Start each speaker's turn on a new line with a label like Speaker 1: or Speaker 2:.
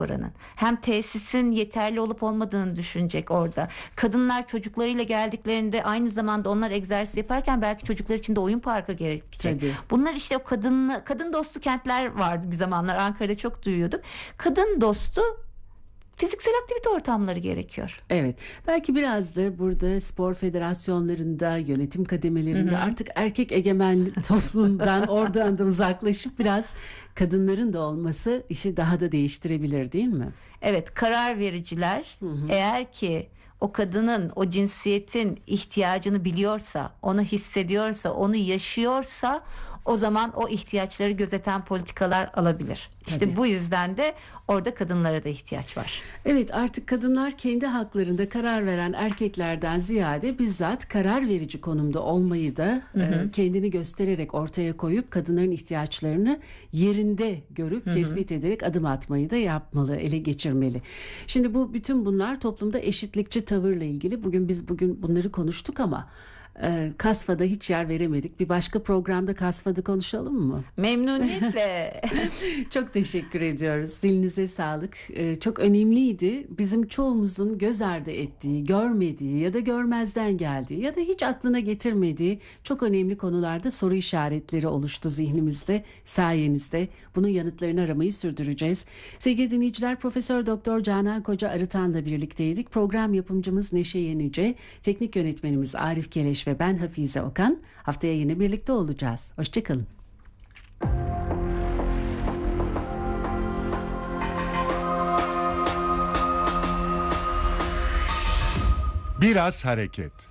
Speaker 1: oranın. Hem tesisin yeterli olup olmadığını düşünecek orada. Kadınlar çocuklarıyla geldiklerinde aynı zamanda onlar egzersiz yaparken belki çocuklar için de oyun parkı gerekecek.
Speaker 2: Tabii.
Speaker 1: Bunlar işte o kadın dostu kentler vardı bir zamanlar, Ankara'da çok duyuyorduk. Kadın dostu fiziksel aktivite ortamları gerekiyor.
Speaker 2: Evet, belki biraz da burada spor federasyonlarında, yönetim kademelerinde artık erkek egemenli toplumdan oradan da uzaklaşıp biraz kadınların da olması işi daha da değiştirebilir, değil mi?
Speaker 1: Evet, karar vericiler eğer ki o kadının, o cinsiyetin ihtiyacını biliyorsa, onu hissediyorsa, onu yaşıyorsa, o zaman o ihtiyaçları gözeten politikalar alabilir. İşte
Speaker 2: Tabii.
Speaker 1: bu yüzden de orada kadınlara da ihtiyaç var.
Speaker 2: Evet, artık kadınlar kendi haklarında karar veren erkeklerden ziyade bizzat karar verici konumda olmayı da kendini göstererek ortaya koyup kadınların ihtiyaçlarını yerinde görüp tespit ederek adım atmayı da yapmalı, ele geçirmeli. Şimdi bütün bunlar toplumda eşitlikçi tavırla ilgili. Bugün bunları konuştuk ama Kasfa'da hiç yer veremedik. Bir başka programda Kasfa'da konuşalım mı?
Speaker 1: Memnuniyetle.
Speaker 2: Çok teşekkür ediyoruz. Dilinize sağlık. Çok önemliydi. Bizim çoğumuzun göz ardı ettiği, görmediği ya da görmezden geldiği ya da hiç aklına getirmediği çok önemli konularda soru işaretleri oluştu zihnimizde, sayenizde. Bunun yanıtlarını aramayı sürdüreceğiz. Sevgili dinleyiciler, Profesör Doktor Canan Koca Arıtan'la birlikteydik. Program yapımcımız Neşe Yenice, teknik yönetmenimiz Arif Keleş ve ben Hafize Okan. Haftaya yine birlikte olacağız. Hoşçakalın.
Speaker 3: Biraz hareket.